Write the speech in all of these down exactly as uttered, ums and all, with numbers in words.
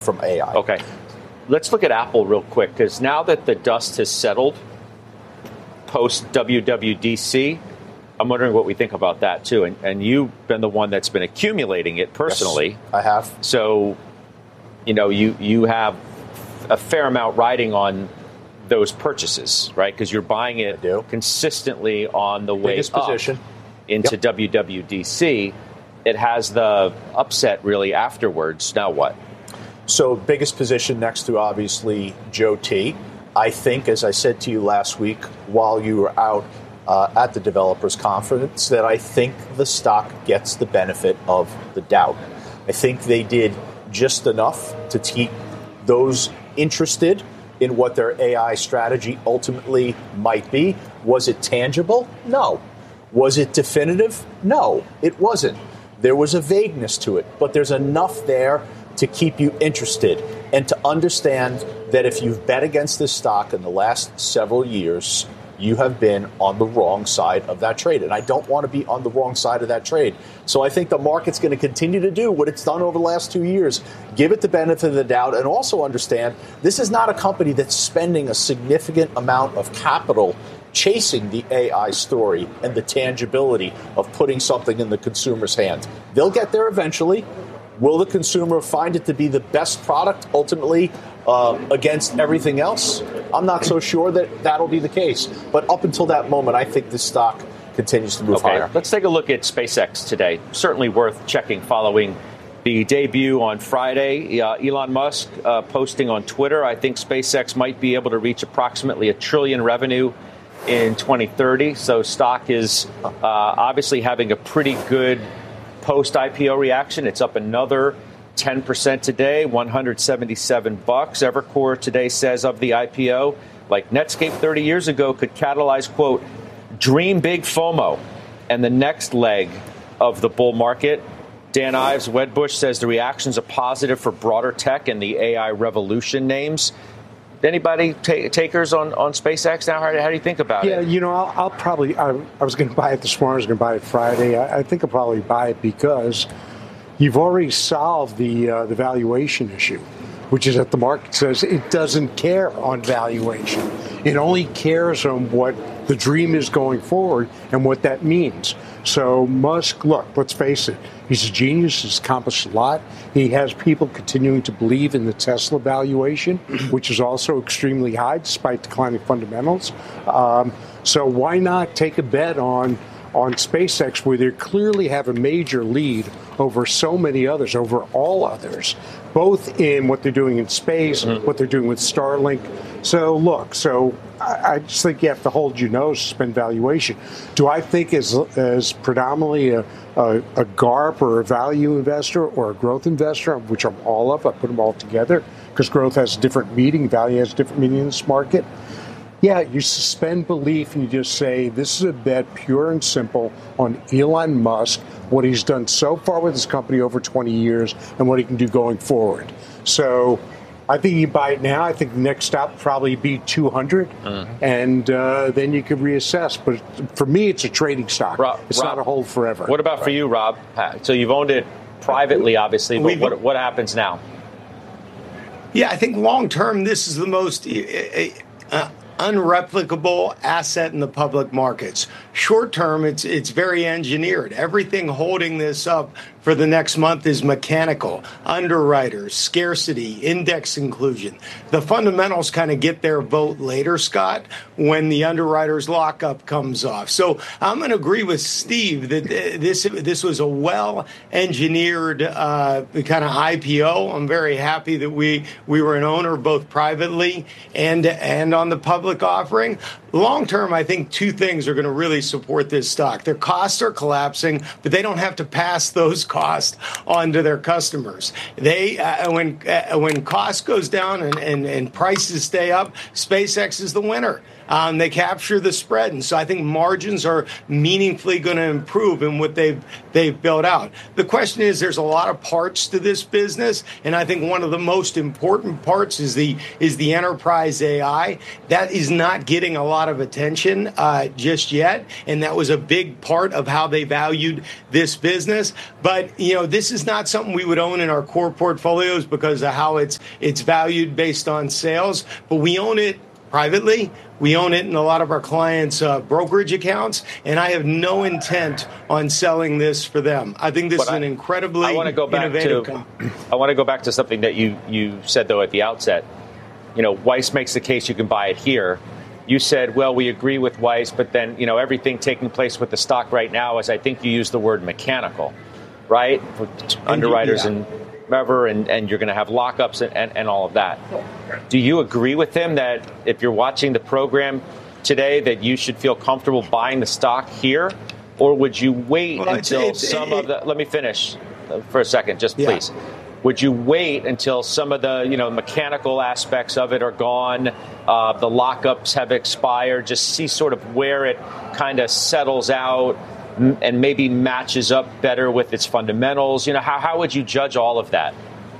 from A I. Okay. Let's look at Apple real quick, because now that the dust has settled post W W D C, I'm wondering what we think about that, too. And, and you've been the one that's been accumulating it personally. Yes, I have. So, you know, you, you have a fair amount riding on those purchases, right? Because you're buying it consistently on the way Biggest up position. into Yep. W W D C. It has the upset really afterwards. Now what? So biggest position next to, obviously, Joe T. I think, as I said to you last week while you were out uh, at the developers conference, that I think the stock gets the benefit of the doubt. I think they did just enough to keep those interested in what their A I strategy ultimately might be. Was it tangible? No. Was it definitive? No, it wasn't. There was a vagueness to it, but there's enough there to keep you interested and to understand that if you've bet against this stock in the last several years, you have been on the wrong side of that trade. And I don't want to be on the wrong side of that trade. So I think the market's going to continue to do what it's done over the last two years. Give it the benefit of the doubt, and also understand this is not a company that's spending a significant amount of capital chasing the A I story and the tangibility of putting something in the consumer's hand. They'll get there eventually. Will the consumer find it to be the best product ultimately uh, against everything else? I'm not so sure that that'll be the case. But up until that moment, I think the stock continues to move okay, higher. Let's take a look at SpaceX today. Certainly worth checking following the debut on Friday. Uh, Elon Musk uh, posting on Twitter, I think SpaceX might be able to reach approximately a trillion revenue in twenty thirty. So stock is uh, obviously having a pretty good post-I P O reaction. It's up another ten percent today, one hundred seventy-seven bucks. Evercore today says of the I P O, like Netscape thirty years ago, could catalyze, quote, dream big FOMO and the next leg of the bull market. Dan Ives, Wedbush, says the reactions are positive for broader tech and the A I revolution names. Anybody ta- takers on, on SpaceX now? How, how do you think about yeah, it? Yeah, you know, I'll, I'll probably, I, I was going to buy it this morning, I was going to buy it Friday. I, I think I'll probably buy it because you've already solved the uh, the valuation issue, which is that the market says it doesn't care on valuation. It only cares on what the dream is going forward and what that means. So Musk, look, let's face it, he's a genius, he's accomplished a lot. He has people continuing to believe in the Tesla valuation, which is also extremely high despite declining fundamentals. Um, so why not take a bet on on SpaceX, where they clearly have a major lead over so many others, over all others, both in what they're doing in space, mm-hmm. what they're doing with Starlink. So look, so I, I just think you have to hold your nose, suspend valuation. Do I think as as predominantly a, a, a G A R P or a value investor or a growth investor, which I'm all of, I put them all together because growth has a different meaning, value has a different meaning in this market. Yeah, you suspend belief and you just say this is a bet, pure and simple, on Elon Musk, what he's done so far with his company over twenty years and what he can do going forward. So I think you buy it now. I think the next stop will probably be two hundred, mm-hmm. and uh, then you could reassess. But for me, it's a trading stock. Rob, it's Rob, not a hold forever. What about right. for you, Rob? So you've owned it privately, obviously, but what, what happens now? Yeah, I think long term, this is the most uh, unreplicable asset in the public markets. Short term, it's it's very engineered. Everything holding this up for the next month is mechanical. Underwriters, scarcity, index inclusion. The fundamentals kind of get their vote later, Scott, when the underwriters lockup comes off. So I'm going to agree with Steve that this this was a well-engineered uh, kind of I P O. I'm very happy that we we were an owner both privately and and on the public offering. Long term, I think two things are going to really support this stock. Their costs are collapsing, but they don't have to pass those costs on to their customers. They uh, when uh, when cost goes down and, and, and prices stay up, SpaceX is the winner. Um, they capture the spread. And so I think margins are meaningfully going to improve in what they've, they've built out. The question is, there's a lot of parts to this business. And I think one of the most important parts is the, is the enterprise A I. That is not getting a lot of attention uh, just yet. And that was a big part of how they valued this business. But, you know, this is not something we would own in our core portfolios because of how it's it's valued based on sales. But we own it privately. We own it in a lot of our clients' uh, brokerage accounts, and I have no intent on selling this for them. I think this but is I, an incredibly I want to go back innovative to, company. I want to go back to something that you, you said, though, at the outset. You know, Weiss makes the case you can buy it here. You said, well, we agree with Weiss, but then, you know, everything taking place with the stock right now is, I think you used the word mechanical, right? For underwriters yeah. and whatever, and, and you're going to have lockups and, and, and all of that. Do you agree with him that if you're watching the program today that you should feel comfortable buying the stock here? Or would you wait well, until it's, it's, some it, of the... Let me finish for a second, just yeah. please. Would you wait until some of the, you know, mechanical aspects of it are gone, uh, the lockups have expired, just see sort of where it kind of settles out and maybe matches up better with its fundamentals? You know, how, how would you judge all of that?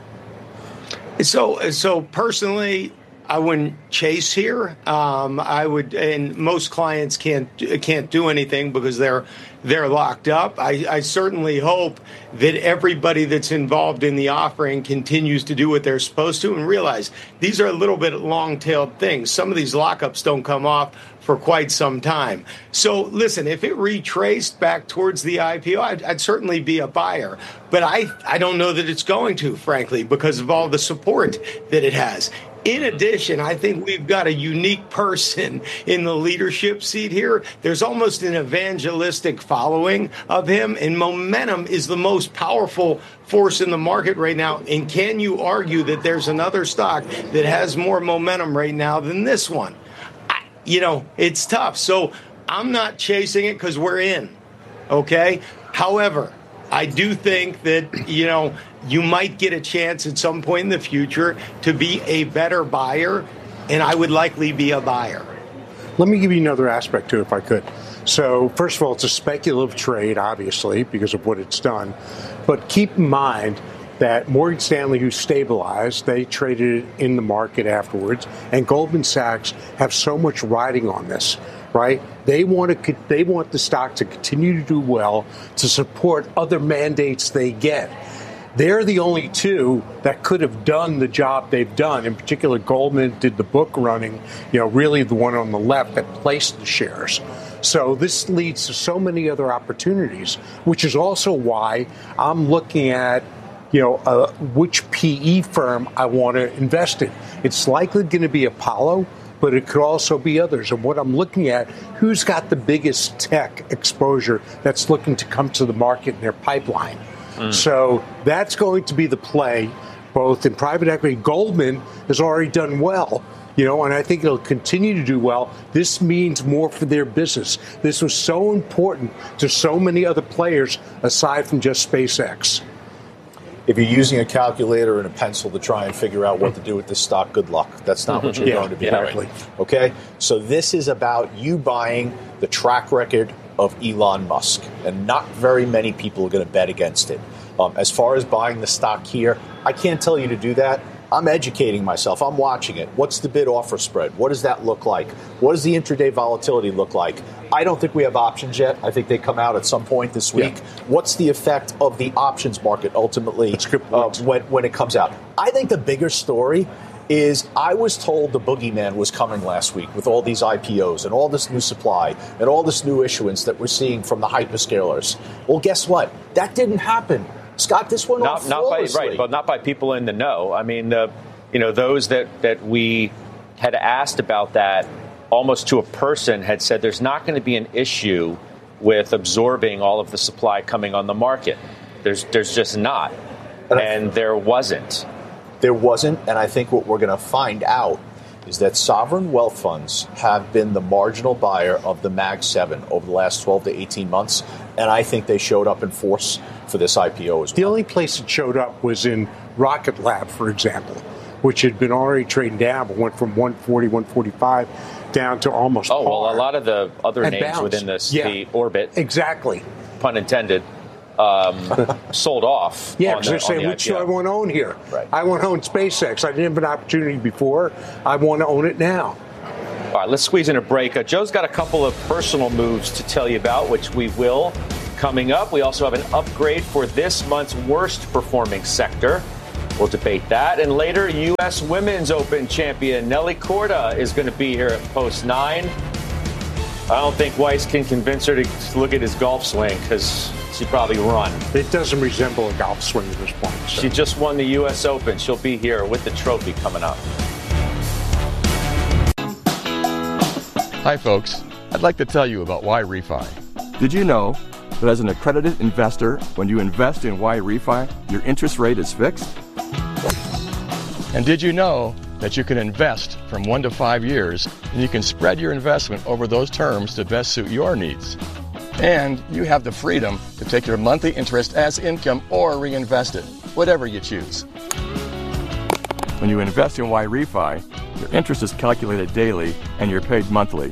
So, so personally, I wouldn't chase here. Um, I would, and most clients can't can't do anything because they're they're locked up. I, I certainly hope that everybody that's involved in the offering continues to do what they're supposed to and realize these are a little bit long-tailed things. Some of these lockups don't come off for quite some time. So listen, if it retraced back towards the I P O, I'd, I'd certainly be a buyer. But I, I don't know that it's going to, frankly, because of all the support that it has. In addition, I think we've got a unique person in the leadership seat here. There's almost an evangelistic following of him, and momentum is the most powerful force in the market right now. And can you argue that there's another stock that has more momentum right now than this one? I, you know, it's tough. So I'm not chasing it because we're in, okay? However, I do think that, you know, you might get a chance at some point in the future to be a better buyer, and I would likely be a buyer. Let me give you another aspect to it, if I could. So, first of all, it's a speculative trade, obviously, because of what it's done. But keep in mind that Morgan Stanley, who stabilized, they traded it in the market afterwards, and Goldman Sachs have so much riding on this, right? They want to, they want the stock to continue to do well to support other mandates they get. They're the only two that could have done the job they've done. In particular, Goldman did the book running, you know, really the one on the left that placed the shares. So this leads to so many other opportunities, which is also why I'm looking at, you know, uh, which P E firm I want to invest in. It's likely going to be Apollo, but it could also be others. And what I'm looking at, who's got the biggest tech exposure that's looking to come to the market in their pipeline. Mm. So that's going to be the play, both in private equity. Goldman has already done well, you know, and I think it'll continue to do well. This means more for their business. This was so important to so many other players aside from just SpaceX. If you're using a calculator and a pencil to try and figure out what to do with this stock, good luck. That's not what you're yeah, going to be yeah, doing. Okay? So this is about you buying the track record of Elon Musk, and not very many people are going to bet against it. Um, as far as buying the stock here, I can't tell you to do that. I'm educating myself. I'm watching it. What's the bid-offer spread? What does that look like? What does the intraday volatility look like? I don't think we have options yet. I think they come out at some point this week. Yeah. What's the effect of the options market ultimately uh, when, when it comes out? I think the bigger story is I was told the boogeyman was coming last week with all these I P Os and all this new supply and all this new issuance that we're seeing from the hyperscalers. Well, guess what? That didn't happen. Scott, this went not, off not by right, but not by people in the know. I mean, uh, you know, those that, that we had asked about that almost to a person had said there's not going to be an issue with absorbing all of the supply coming on the market. There's there's just not, and, and there wasn't. There wasn't, and I think what we're going to find out is that sovereign wealth funds have been the marginal buyer of the Mag seven over the last twelve to eighteen months, and I think they showed up in force for this I P O as well. The only place it showed up was in Rocket Lab, for example, which had been already trading down, but went from one forty, one forty-five down to almost Oh, well, par. a lot of the other And names bounced. within this, Yeah. the orbit, Exactly. pun intended, um, sold off. Yeah, on because the, they're saying, on the which do I P O. I want to own here? Right. I want to own SpaceX. I didn't have an opportunity before. I want to own it now. All right, let's squeeze in a break. Uh, Joe's got a couple of personal moves to tell you about, which we will coming up. We also have an upgrade for this month's worst performing sector. We'll debate that. And later, U S Women's Open champion Nelly Korda is going to be here at Post nine. I don't think Weiss can convince her to look at his golf swing because she'd probably run. It doesn't resemble a golf swing at this point. So. She just won the U S Open. She'll be here with the trophy coming up. Hi, folks. I'd like to tell you about Y-Refi. Did you know that as an accredited investor, when you invest in Y-Refi, your interest rate is fixed? And did you know that you can invest from one to five years and you can spread your investment over those terms to best suit your needs? And you have the freedom to take your monthly interest as income or reinvest it, whatever you choose. When you invest in Y-Refi, your interest is calculated daily and you're paid monthly.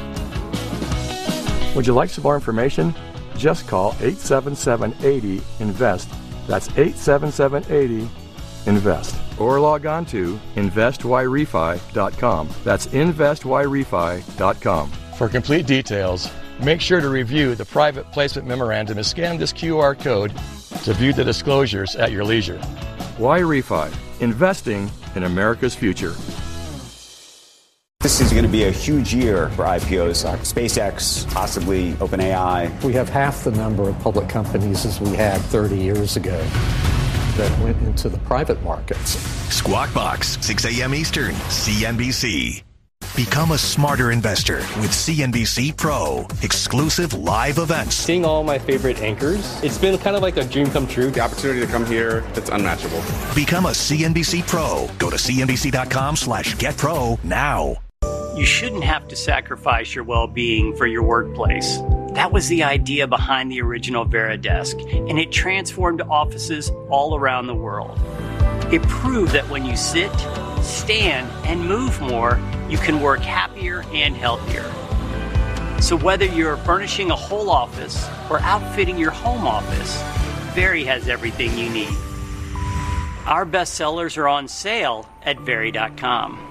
Would you like some more information? Just call eight seven seven, eight zero, INVEST. That's eight seven seven, eight zero, INVEST. Or log on to invest y refi dot com. That's invest y refi dot com. For complete details, make sure to review the private placement memorandum and scan this Q R code to view the disclosures at your leisure. Y-Refi, investing in America's future. This is going to be a huge year for I P Os. SpaceX, possibly OpenAI. We have half the number of public companies as we had thirty years ago that went into the private markets. Squawk Box, six a.m. Eastern, C N B C. Become a smarter investor with C N B C Pro. Exclusive live events. Seeing all my favorite anchors, it's been kind of like a dream come true. The opportunity to come here, it's unmatchable. Become a C N B C Pro. Go to C N B C dot com slash get pro now. You shouldn't have to sacrifice your well-being for your workplace. That was the idea behind the original VeriDesk, and it transformed offices all around the world. It proved that when you sit, stand, and move more, you can work happier and healthier. So whether you're furnishing a whole office or outfitting your home office, Veri has everything you need. Our best sellers are on sale at Veri dot com.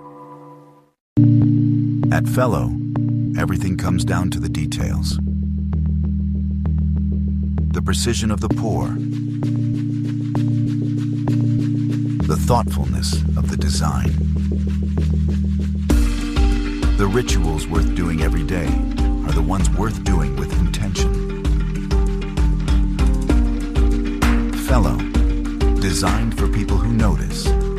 At Fellow, everything comes down to the details. The precision of the pour, the thoughtfulness of the design. The rituals worth doing every day are the ones worth doing with intention. Fellow, designed for people who notice,